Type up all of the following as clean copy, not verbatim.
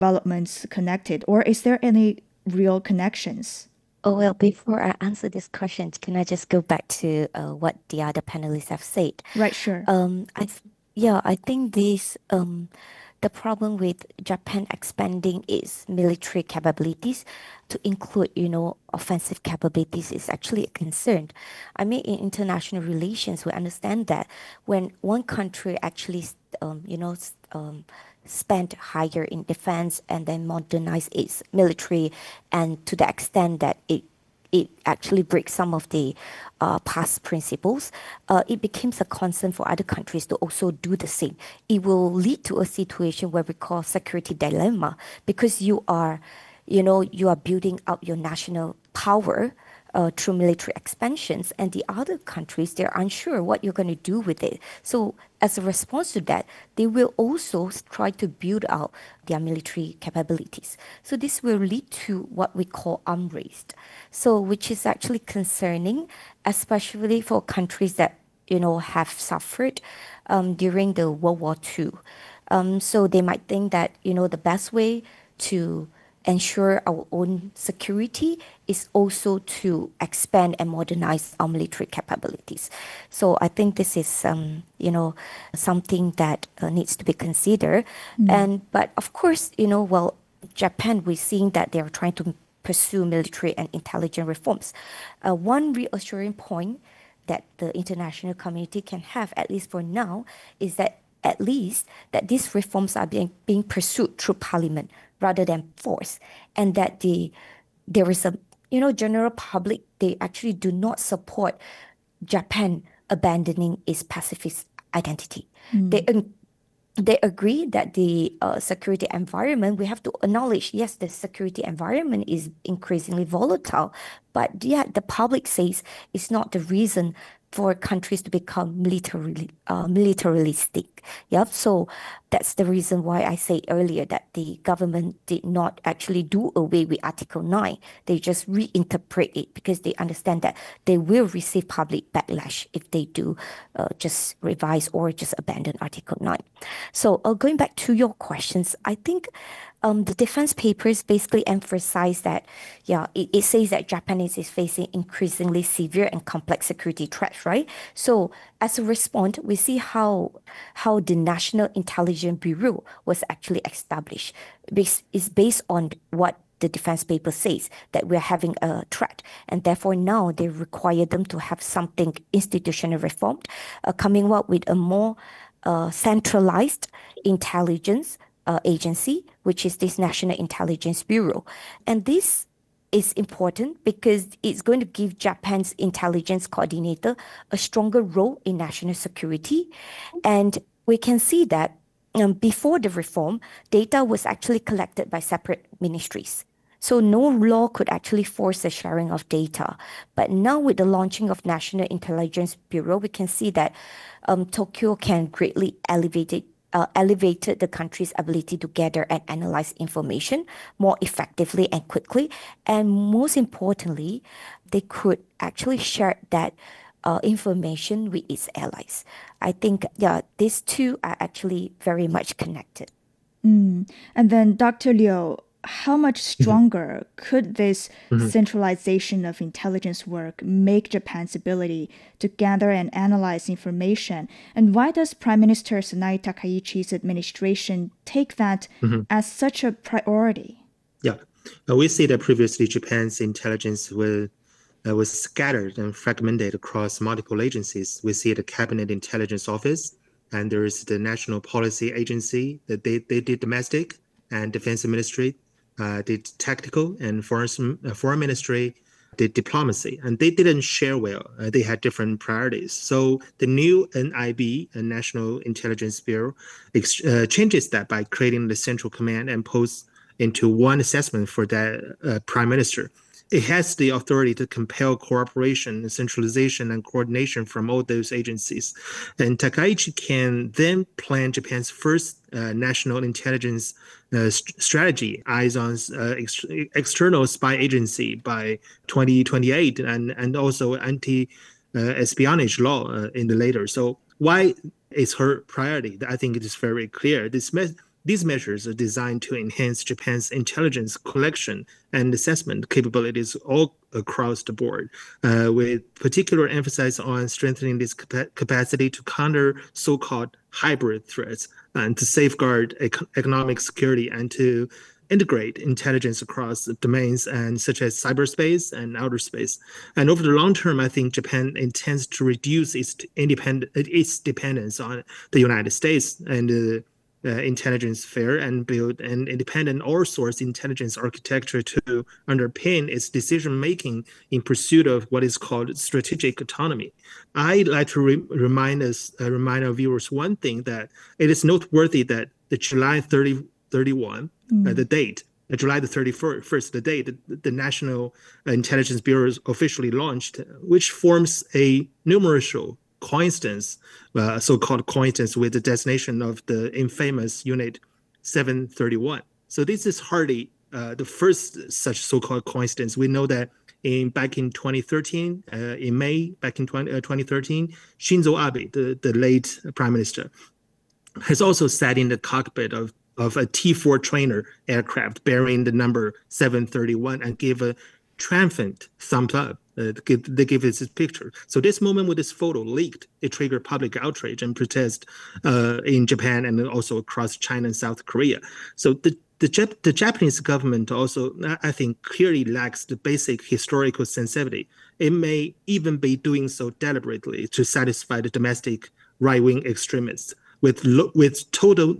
developments connected, or is there any real connections? Oh, well, before I answer this question, can I just go back to what the other panelists have said? Right, sure. Um, I th yeah, I think the problem with Japan expanding its military capabilities to include, offensive capabilities is actually a concern. I mean, in international relations, we understand that when one country actually, spend higher in defense and then modernize its military, and to the extent that it actually breaks some of the past principles, it becomes a concern for other countries to also do the same. It will lead to a situation where we call security dilemma because you are building up your national power through military expansions, and the other countries, they're unsure what you're going to do with it. So, as a response to that, they will also try to build out their military capabilities. So, this will lead to what we call arms race. So, which is actually concerning, especially for countries that have suffered during the World War II. So they might think that the best way to ensure our own security is also to expand and modernize our military capabilities. So I think this is, something that needs to be considered. Mm. But of course, well, Japan, we're seeing that they are trying to pursue military and intelligence reforms. One reassuring point that the international community can have, at least for now, is that at least that these reforms are being pursued through parliament rather than force, and that there is a general public, they actually do not support Japan abandoning its pacifist identity. They Mm. they agree that the security environment, we have to acknowledge, yes, the security environment is increasingly volatile, but yet the public says it's not the reason for countries to become militaristic. Yep. So that's the reason why I said earlier that the government did not actually do away with Article 9. They just reinterpret it because they understand that they will receive public backlash if they do just revise or just abandon Article 9. So going back to your questions, I think the defense papers basically emphasize that, yeah, it says that Japan is facing increasingly severe and complex security threats, right? So as a response, we see how the National Intelligence Bureau was actually established. It's based on what the defense paper says that we're having a threat, and therefore now they require them to have something institutional reformed, coming up with a more centralized intelligence agency, which is this National Intelligence Bureau. And this is important because it's going to give Japan's intelligence coordinator a stronger role in national security. And we can see that before the reform, data was actually collected by separate ministries. So no law could actually force the sharing of data. But now with the launching of National Intelligence Bureau, we can see that Tokyo can greatly elevated the country's ability to gather and analyze information more effectively and quickly. And most importantly, they could actually share that information with its allies. I think, yeah, these two are actually very much connected. Mm. And then, Dr. Liu, how much Mhm, stronger could this mhm. centralization of intelligence work make Japan's ability to gather and analyze information? And why does Prime Minister Sanai Takaichi's administration take that Mhm. as such a priority? Yeah. We see that previously Japan's intelligence was scattered and fragmented across multiple agencies. We see the Cabinet Intelligence Office, and there is the National Policy Agency that they did domestic, and Defense Ministry did tactical, and Foreign Ministry did diplomacy, and they didn't share well. They had different priorities. So the new NIB, a National Intelligence Bureau, changes that by creating the Central Command and posts into one assessment for that prime minister. It has the authority to compel cooperation, centralization, and coordination from all those agencies. And Takaichi can then plan Japan's first national intelligence strategy, eyes on external spy agency by 2028, and also anti espionage law in the later. So why is her priority? I think it is very clear. These measures are designed to enhance Japan's intelligence collection and assessment capabilities all across the board, with particular emphasis on strengthening this capacity to counter so-called hybrid threats and to safeguard economic security and to integrate intelligence across domains and such as cyberspace and outer space. And over the long term, I think Japan intends to reduce its dependence on the United States and intelligence sphere and build an independent all-source intelligence architecture to underpin its decision-making in pursuit of what is called strategic autonomy. I'd like to remind our viewers one thing, that it is noteworthy that the July 31, the date, July the 31st, the date the National Intelligence Bureau officially launched, which forms a numerical coincidence, so-called coincidence with the designation of the infamous Unit 731. So this is hardly the first such so-called coincidence. We know that back in 2013, in May, back in 2013, Shinzo Abe, the late prime minister, has also sat in the cockpit of a T-4 trainer aircraft bearing the number 731 and gave a triumphant thumbs up. They give this picture. So this moment with this photo leaked, it triggered public outrage and protest in Japan and also across China and South Korea. So the Japanese government also, I think, clearly lacks the basic historical sensitivity. It may even be doing so deliberately to satisfy the domestic right-wing extremists, with total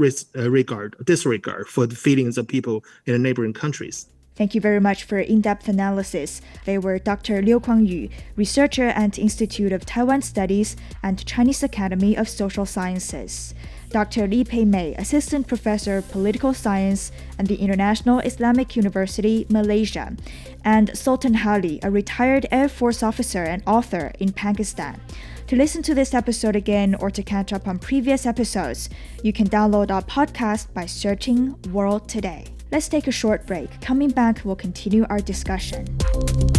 disregard for the feelings of people in the neighboring countries. Thank you very much for in-depth analysis. They were Dr. Liu Kuang-yu, researcher at Institute of Taiwan Studies and Chinese Academy of Social Sciences; Dr. Li Pei-mei, assistant professor of political science at the International Islamic University, Malaysia; and Sultan Hali, a retired Air Force officer and author in Pakistan. To listen to this episode again or to catch up on previous episodes, you can download our podcast by searching World Today. Let's take a short break. Coming back, we'll continue our discussion.